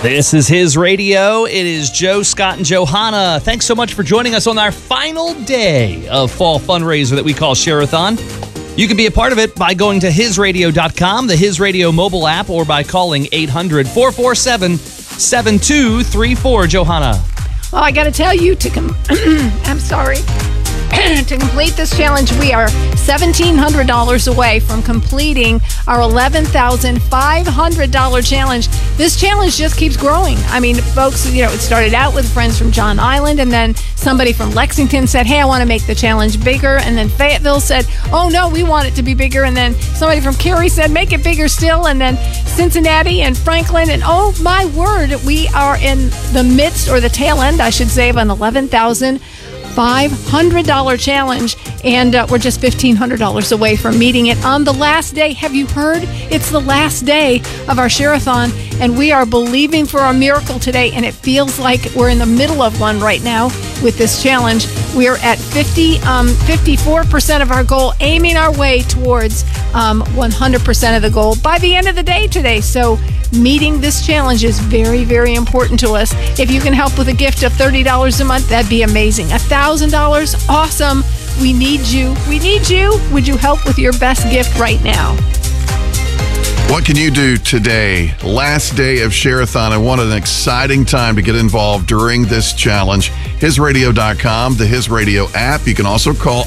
This is His Radio. It is Joe, Scott, and Johanna. Thanks so much for joining us on our final day of fall fundraiser that we call Share-a-thon. You can be a part of it by going to hisradio.com, the His Radio mobile app, or by calling 800-447-7234. Johanna. Well, I got to tell you, I'm sorry. To complete this challenge, we are $1,700 away from completing our $11,500 challenge. This challenge just keeps growing. I mean, folks, it started out with friends from John Island, and then somebody from Lexington said, hey, I want to make the challenge bigger. And then Fayetteville said, oh, no, we want it to be bigger. And then somebody from Cary said, make it bigger still. And then Cincinnati and Franklin. And oh, my word, we are in the midst, or the tail end, I should say, of an $11,500 challenge, and we're just $1,500 away from meeting it on the last day. Have you heard? It's the last day of our Share-a-thon, and we are believing for a miracle today, and it feels like we're in the middle of one right now with this challenge. We're at 54% of our goal, aiming our way towards 100% of the goal by the end of the day today. So meeting this challenge is very, very important to us. If you can help with a gift of $30 a month, that'd be amazing. $1,000, awesome. We need you. We need you. Would you help with your best gift right now? What can you do today? Last day of Share-a-thon, and what an exciting time to get involved during this challenge. HisRadio.com, the His Radio app. You can also call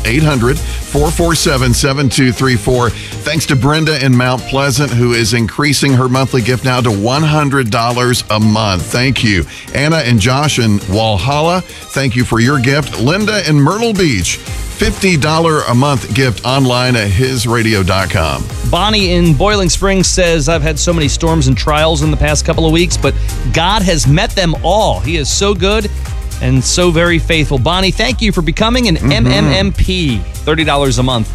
800-447-7234. Thanks to Brenda in Mount Pleasant, who is increasing her monthly gift now to $100 a month. Thank you. Anna and Josh in Walhalla, thank you for your gift. Linda in Myrtle Beach, $50 a month gift online at hisradio.com. Bonnie in Boiling Springs says, I've had so many storms and trials in the past couple of weeks, but God has met them all. He is so good and so very faithful. Bonnie, thank you for becoming an MMMP. $30 a month.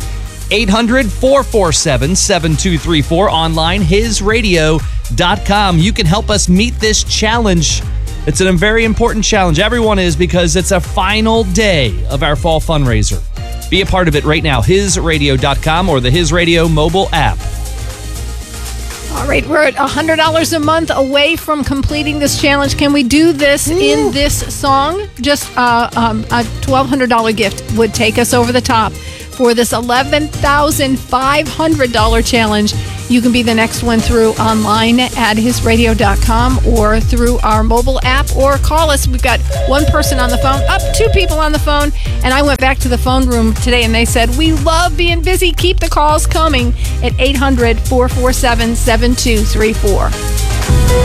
800-447-7234. Online, hisradio.com. You can help us meet this challenge. It's a very important challenge. Everyone is, because it's a final day of our fall fundraiser. Be a part of it right now. HisRadio.com or the His Radio mobile app. All right, we're at $100 a month away from completing this challenge. Can we do this in this song? Just a $1,200 gift would take us over the top for this $11,500 challenge. You can be the next one through online at hisradio.com or through our mobile app, or call us. We've got one person on the phone, two people on the phone, and I went back to the phone room today and they said, we love being busy. Keep the calls coming at 800-447-7234.